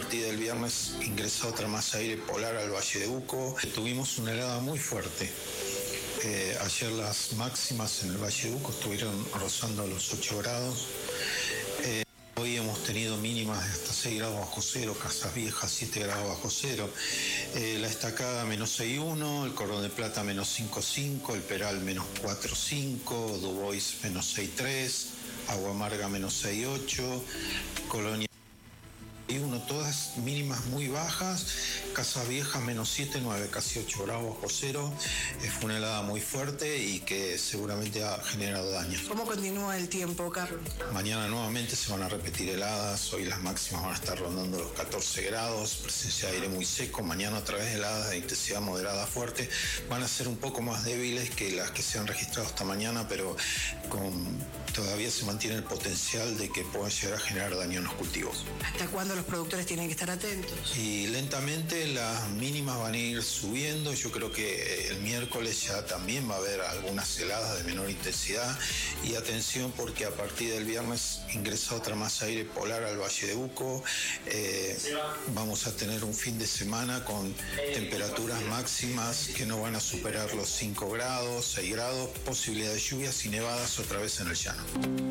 partir del viernes ingresa otra masa de aire polar al Valle de Uco. Tuvimos una helada muy fuerte. Ayer las máximas en el Valle de Uco estuvieron rozando los 8 grados. Hoy hemos tenido mínimas de hasta 6 grados bajo cero, Casas Viejas 7 grados bajo cero, La Estacada menos 6,1, el Cordón de Plata menos 5,5, el Peral menos 4,5, Dubois menos 6,3, Agua Amarga menos 6,8, Colonia 1, todas mínimas muy bajas, Casa Vieja menos 7,9, casi 8 grados bajo cero. Fue una helada muy fuerte y que seguramente ha generado daños. ¿Cómo continúa el tiempo, Carlos? Mañana nuevamente se van a repetir heladas, hoy las máximas van a estar rondando los 14 grados, presencia de aire muy seco, mañana otra vez heladas de intensidad moderada fuerte, van a ser un poco más débiles que las que se han registrado esta mañana, pero todavía se mantiene el potencial de que puedan llegar a generar daño en los cultivos. ¿Hasta cuándo los productores tienen que estar atentos? Y lentamente las mínimas van a ir subiendo. Yo creo que el miércoles ya también va a haber algunas heladas de menor intensidad. Y atención, porque a partir del viernes ingresa otra masa de aire polar al Valle de Uco. Vamos a tener un fin de semana con temperaturas máximas que no van a superar los 5 grados, 6 grados, posibilidad de lluvias y nevadas otra vez en el llano.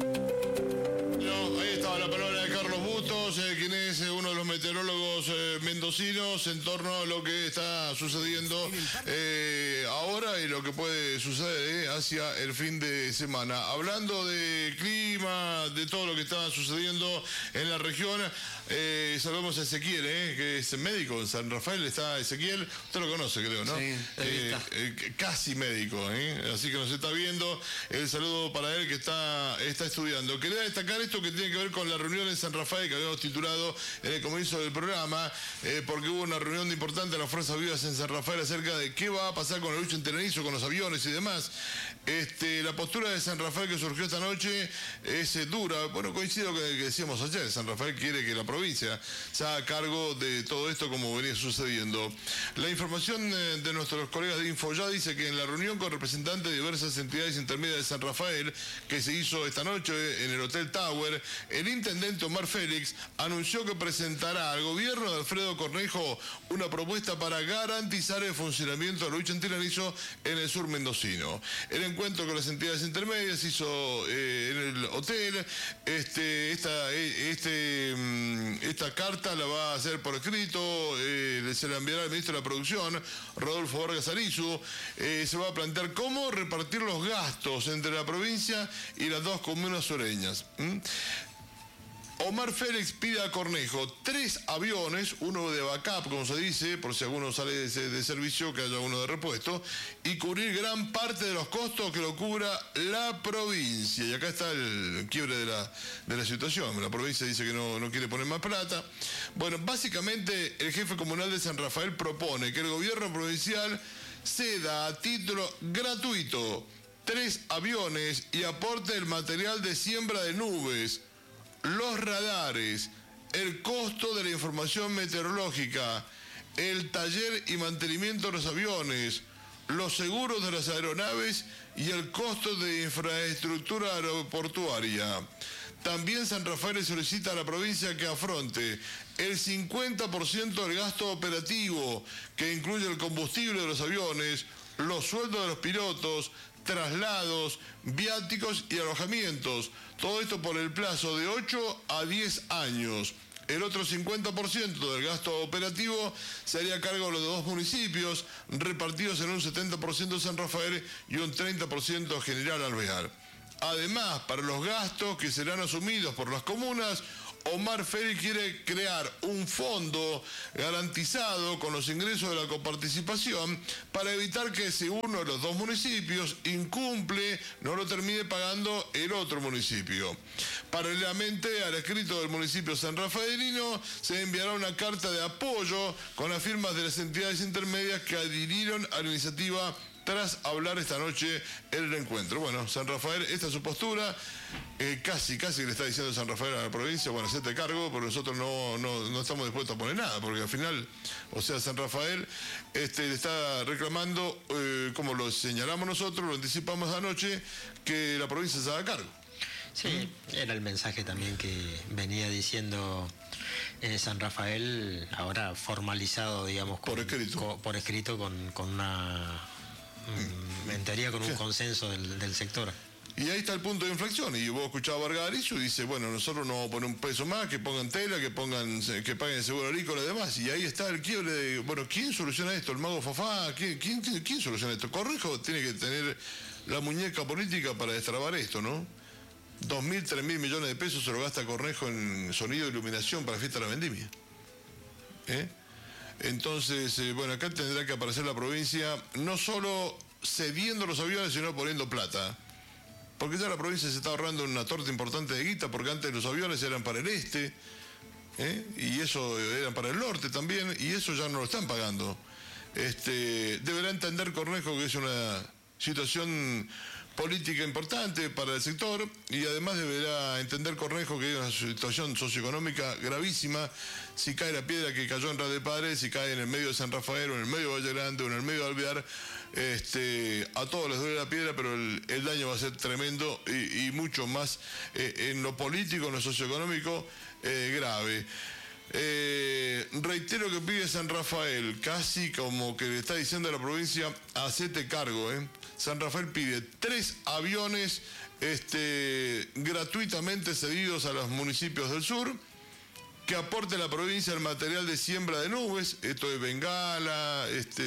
Ahí estaba la palabra de Carlos Bustos, quien es uno de los meteorólogos mendocinos en torno a lo que está sucediendo ahora y lo que puede suceder hacia el fin de semana. Hablando de clima, de todo lo que está sucediendo en la región, saludamos a Ezequiel, que es médico en San Rafael. Está Ezequiel, usted lo conoce, creo, ¿no? Sí, casi médico, así que nos está viendo. El saludo para él que está estudiando. Quería destacar esto que tiene que ver con la reunión en San Rafael que habíamos titulado en el comienzo del programa, porque hubo una reunión importante de las Fuerzas Vivas en San Rafael acerca de qué va a pasar con la lucha interanizo, con los aviones y demás. La postura de San Rafael que surgió esta noche es dura. Bueno, coincido con el que decíamos ayer. San Rafael quiere que la provincia se haga cargo de todo esto como venía sucediendo. La información de nuestros colegas de Infoya dice que en la reunión con representantes de diversas entidades intermedias de San Rafael que se hizo esta noche en el Hotel Tower, el intendente Omar Félix anunció que presentará al gobierno de Alfredo Cornejo una propuesta para garantizar el funcionamiento de la lucha antiranizo en el sur mendocino. El encuentro con las entidades intermedias se hizo en el hotel. Esta carta la va a hacer por escrito, se la enviará al ministro de la Producción, Rodolfo Vargas Arizu. Se va a plantear cómo repartir los gastos entre la provincia y las dos comunas sureñas. Omar Félix pide a Cornejo 3 aviones, uno de backup, como se dice, por si alguno sale de servicio, que haya uno de repuesto, y cubrir gran parte de los costos que lo cubra la provincia. Y acá está el quiebre de la situación. La provincia dice que no quiere poner más plata. Bueno, básicamente el jefe comunal de San Rafael propone que el gobierno provincial ceda a título gratuito 3 aviones y aporte el material de siembra de nubes, los radares, el costo de la información meteorológica, el taller y mantenimiento de los aviones, los seguros de las aeronaves y el costo de infraestructura aeroportuaria. También San Rafael solicita a la provincia que afronte el 50% del gasto operativo, que incluye el combustible de los aviones, los sueldos de los pilotos, traslados, viáticos y alojamientos. Todo esto por el plazo de 8 a 10 años. El otro 50% del gasto operativo se haría cargo de los 2 municipios, repartidos en un 70% San Rafael y un 30% General Alvear. Además, para los gastos que serán asumidos por las comunas, Omar Félix quiere crear un fondo garantizado con los ingresos de la coparticipación para evitar que si uno de los 2 municipios incumple, no lo termine pagando el otro municipio. Paralelamente al escrito del municipio sanrafaelino, se enviará una carta de apoyo con las firmas de las entidades intermedias que adhirieron a la iniciativa tras hablar esta noche en el encuentro. Bueno, San Rafael, esta es su postura, casi le está diciendo San Rafael a la provincia, bueno, hacete cargo, pero nosotros no estamos dispuestos a poner nada, porque al final, o sea, San Rafael le está reclamando, como lo señalamos nosotros, lo anticipamos anoche, que la provincia se haga cargo. Sí, era el mensaje también que venía diciendo San Rafael ahora formalizado, digamos, por escrito con una, en teoría, con un consenso del sector. Y ahí está el punto de inflexión. Y vos escuchabas a Vargas y dice, bueno, nosotros no vamos a poner un peso más, que pongan tela, que paguen seguro agrícola y demás. Y ahí está el quiebre de, bueno, ¿quién soluciona esto? ¿El mago Fafá? ¿Quién soluciona esto? Cornejo tiene que tener la muñeca política para destrabar esto, ¿no? 2.000, 3.000 millones de pesos se lo gasta Cornejo en sonido e iluminación para la fiesta de la vendimia. Entonces, bueno, acá tendrá que aparecer la provincia no solo cediendo los aviones, sino poniendo plata. Porque ya la provincia se está ahorrando una torta importante de guita, porque antes los aviones eran para el este, y eso eran para el norte también, y eso ya no lo están pagando. Deberá entender Cornejo que es una situación política importante para el sector, y además deberá entender Cornejo que hay una situación socioeconómica gravísima. Si cae la piedra que cayó en Radel Padre, si cae en el medio de San Rafael, o en el medio de Valle Grande, o en el medio de Alvear, a todos les duele la piedra, pero el daño va a ser tremendo y mucho más en lo político, en lo socioeconómico, grave. Reitero que pide San Rafael, casi como que le está diciendo a la provincia, hacete cargo. San Rafael pide 3 aviones gratuitamente cedidos a los municipios del sur, que aporte la provincia el material de siembra de nubes, esto de bengala,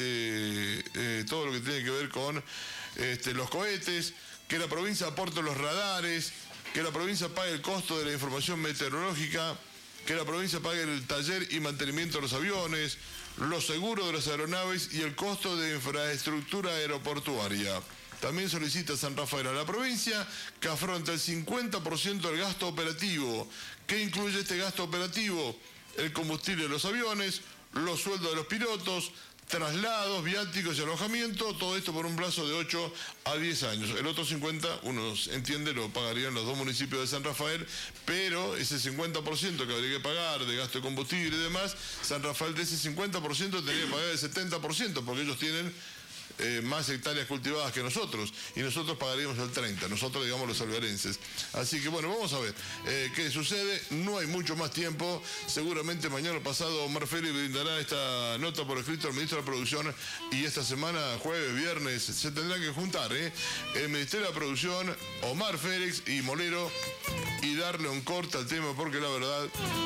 todo lo que tiene que ver con los cohetes, que la provincia aporte los radares, que la provincia pague el costo de la información meteorológica, que la provincia pague el taller y mantenimiento de los aviones, los seguros de las aeronaves y el costo de infraestructura aeroportuaria. También solicita San Rafael a la provincia que afronte el 50% del gasto operativo. ¿Qué incluye este gasto operativo? El combustible de los aviones, los sueldos de los pilotos, traslados, viáticos y alojamiento, todo esto por un plazo de 8 a 10 años. El otro 50, uno entiende, lo pagarían los 2 municipios de San Rafael, pero ese 50% que habría que pagar de gasto de combustible y demás, San Rafael de ese 50% tendría que pagar el 70%, porque ellos tienen más hectáreas cultivadas que nosotros, y nosotros pagaríamos el 30%, nosotros, digamos, los alvearenses. Así que bueno, vamos a ver qué sucede. No hay mucho más tiempo, seguramente mañana o pasado Omar Félix brindará esta nota por escrito al ministro de Producción, y esta semana, jueves, viernes, se tendrán que juntar el Ministerio de Producción, Omar Félix y Molero, y darle un corte al tema, porque la verdad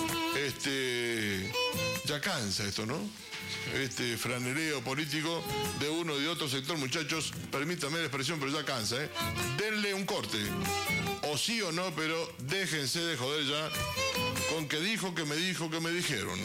ya cansa esto, ¿no? Franeleo político de uno y de otro sector, muchachos, permítanme la expresión, pero ya cansa, denle un corte, o sí o no, pero déjense de joder ya con que dijo, que me dijeron.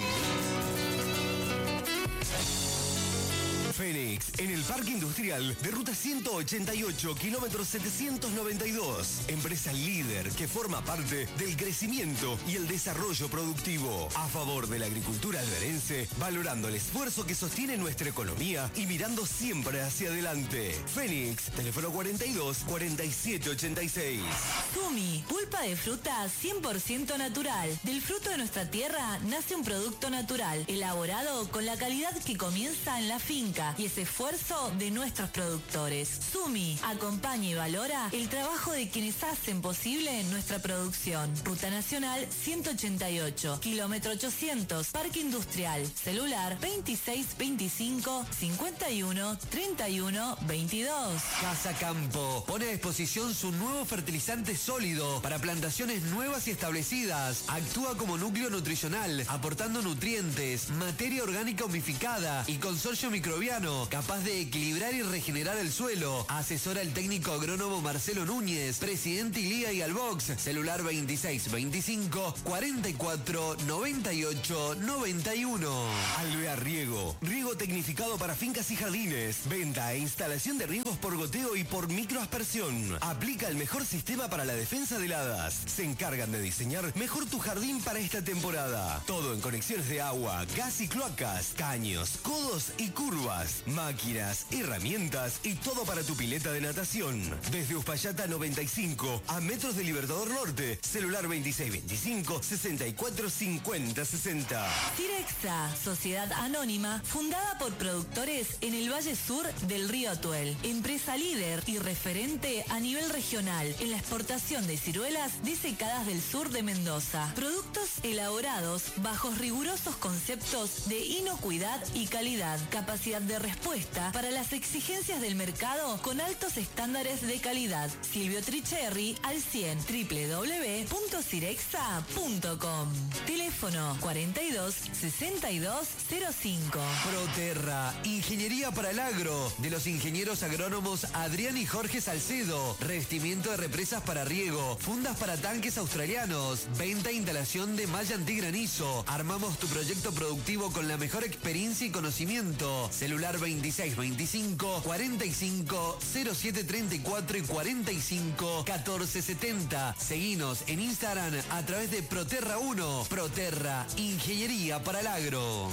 Fénix, en el Parque Industrial de Ruta 188, kilómetro 792. Empresa líder que forma parte del crecimiento y el desarrollo productivo. A favor de la agricultura alverense, valorando el esfuerzo que sostiene nuestra economía y mirando siempre hacia adelante. Fénix, teléfono 42 47 86. Sumi, pulpa de fruta 100% natural. Del fruto de nuestra tierra nace un producto natural, elaborado con la calidad que comienza en la finca y ese esfuerzo de nuestros productores. Sumi acompaña y valora el trabajo de quienes hacen posible nuestra producción. Ruta Nacional 188, kilómetro 800, Parque Industrial. Celular 2625 51 31 22. Casa Campo pone a disposición su nuevo fertilizante sólido para plantaciones nuevas y establecidas. Actúa como núcleo nutricional, aportando nutrientes, materia orgánica humificada y consorcio microbiano capaz de equilibrar y regenerar el suelo. Asesora el técnico agrónomo Marcelo Núñez, presidente Ilía y Albox. Celular 2625 44 98 91. Alvear Riego, riego tecnificado para fincas y jardines. Venta e instalación de riegos por goteo y por microaspersión. Aplica el mejor sistema para la defensa de heladas. Se encargan de diseñar mejor tu jardín para esta temporada. Todo en conexiones de agua, gas y cloacas, caños, codos y curvas. bombas, máquinas, herramientas y todo para tu pileta de natación. Desde Uspallata 95 a metros de Libertador Norte. Celular 2625 64 50 60. Cirexa, sociedad anónima, fundada por productores en el Valle Sur del Río Atuel. Empresa líder y referente a nivel regional en la exportación de ciruelas disecadas del sur de Mendoza. Productos elaborados bajo rigurosos conceptos de inocuidad y calidad. Capacidad de respuesta para las exigencias del mercado con altos estándares de calidad. Silvio Tricherri al 100 www.cirexa.com. Teléfono 42 62 05. Proterra, ingeniería para el agro, de los ingenieros agrónomos Adrián y Jorge Salcedo. Revestimiento de represas para riego, fundas para tanques australianos, venta e instalación de malla antigranizo. Armamos tu proyecto productivo con la mejor experiencia y conocimiento. Celular 2625 45 07 34 y 45 14 70. Seguinos en Instagram a través de Proterra 1. Proterra, ingeniería para el agro.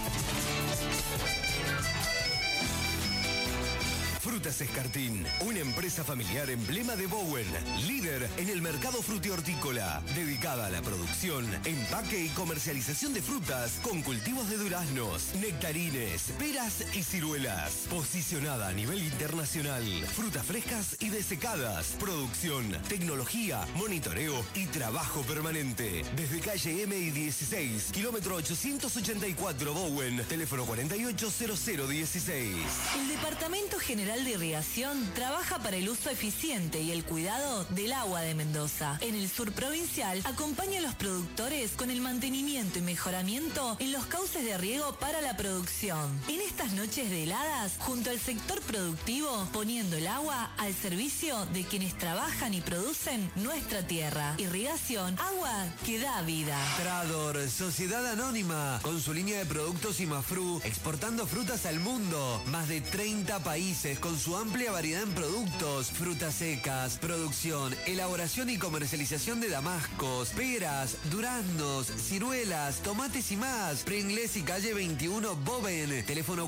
Frutas Escartín, una empresa familiar emblema de Bowen, líder en el mercado frutihortícola, dedicada a la producción, empaque y comercialización de frutas con cultivos de duraznos, nectarines, peras y ciruelas. Posicionada a nivel internacional, frutas frescas y desecadas, producción, tecnología, monitoreo y trabajo permanente. Desde calle MI16, kilómetro 884 Bowen, teléfono 480016. El Departamento General de Irrigación trabaja para el uso eficiente y el cuidado del agua de Mendoza. En el sur provincial acompaña a los productores con el mantenimiento y mejoramiento en los cauces de riego para la producción. En estas noches de heladas, junto al sector productivo, poniendo el agua al servicio de quienes trabajan y producen nuestra tierra. Irrigación, agua que da vida. Trador, sociedad anónima, con su línea de productos Imafru, exportando frutas al mundo. Más de 30 países con su amplia variedad en productos, frutas secas, producción, elaboración y comercialización de damascos, peras, duraznos, ciruelas, tomates y más. Pringles y calle 21 Boven, teléfono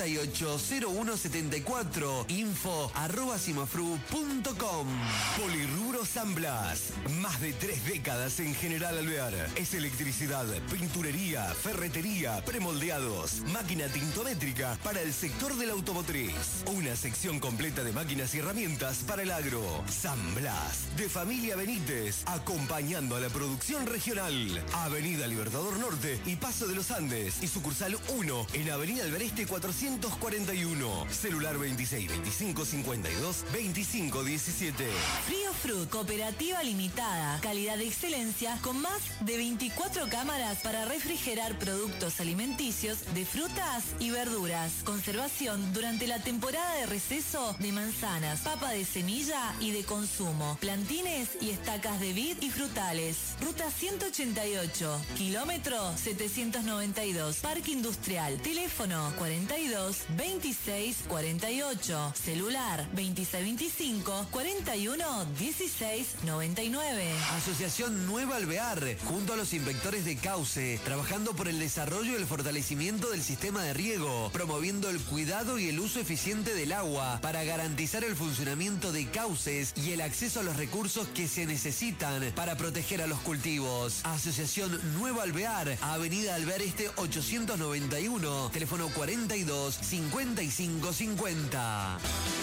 480174, info@simafru.com. Polirrubro San Blas, más de 3 décadas en General Alvear. Es electricidad, pinturería, ferretería, premoldeados, máquina tintométrica para el sector de la automotriz. Una sección completa de máquinas y herramientas para el agro. San Blas, de familia Benítez, acompañando a la producción regional. Avenida Libertador Norte y Paso de los Andes y sucursal 1 en Avenida Albereste 441. Celular 26 25 52 25 17. Frío Fruit, cooperativa limitada, calidad de excelencia con más de 24 cámaras para refrigerar productos alimenticios de frutas y verduras. Conservación durante la temporada de receso de manzanas, papa de semilla y de consumo, plantines y estacas de vid y frutales. Ruta 188, kilómetro 792, Parque Industrial. Teléfono 42 26 48. Celular 2625 41 16 99. Asociación Nueva Alvear, junto a los inspectores de Cauce, trabajando por el desarrollo y el fortalecimiento del sistema de riego, promoviendo el cuidado y el uso eficiente del agua para garantizar el funcionamiento de cauces y el acceso a los recursos que se necesitan para proteger a los cultivos. Asociación Nueva Alvear, Avenida Alvear Este 891, teléfono 42 55 50.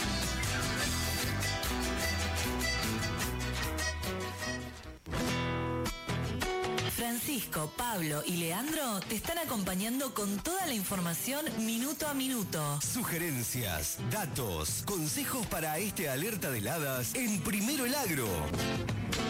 Francisco, Pablo y Leandro te están acompañando con toda la información minuto a minuto. Sugerencias, datos, consejos para este alerta de heladas en Primero el Agro.